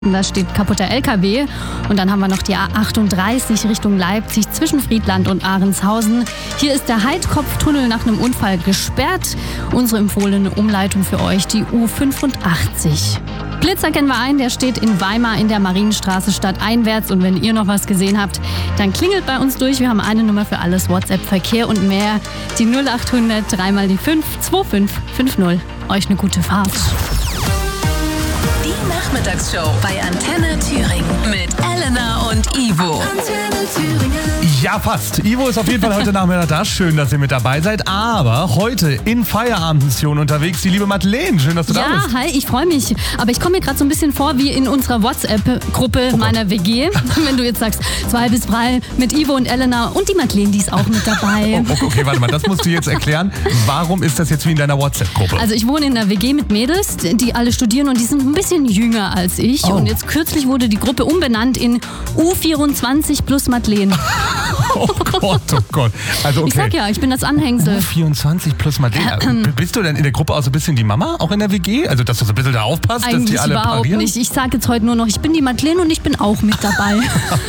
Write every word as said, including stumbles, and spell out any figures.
Da steht kaputter L K W und dann haben wir noch die A achtunddreißig Richtung Leipzig zwischen Friedland und Ahrenshausen. Hier ist der Heidkopftunnel nach einem Unfall gesperrt. Unsere empfohlene Umleitung für euch, die U fünfundachtzig. Blitzer kennen wir einen, der steht in Weimar in der Marienstraße stadteinwärts. Und wenn ihr noch was gesehen habt, dann klingelt bei uns durch. Wir haben eine Nummer für alles, WhatsApp, Verkehr und mehr. Die null achthundert drei mal die fünf zwei fünf fünf null. Euch eine gute Fahrt. Die Nachmittagsshow bei Antenne Thüringen mit Elena und Ivo. Antenne Thüringen. Ja, fast. Ivo ist auf jeden Fall heute Nachmittag da. Schön, dass ihr mit dabei seid. Aber heute in Feierabendmission unterwegs die liebe Madeleine. Schön, dass du ja, da bist. Ja, hi, ich freue mich. Aber ich komme mir gerade so ein bisschen vor wie in unserer WhatsApp-Gruppe oh meiner W G. Wenn du jetzt sagst, zwei bis drei mit Ivo und Elena und die Madeleine, die ist auch mit dabei. Oh, okay, warte mal, das musst du jetzt erklären. Warum ist das jetzt wie in deiner WhatsApp-Gruppe? Also ich wohne in einer W G mit Mädels, die alle studieren und die sind ein bisschen jünger als ich. Oh. Und jetzt kürzlich wurde die Gruppe umbenannt in U vierundzwanzig plus Madeleine. Oh Gott, oh Gott. Also okay. Ich sag ja, ich bin das Anhängsel. U vierundzwanzig plus Madeleine. Ähm. Bist du denn in der Gruppe auch so ein bisschen die Mama, auch in der W G? Also, dass du so ein bisschen da aufpasst, Eigentlich dass die alle überhaupt parieren? nicht. Ich sage jetzt heute nur noch, ich bin die Madeleine und ich bin auch mit dabei.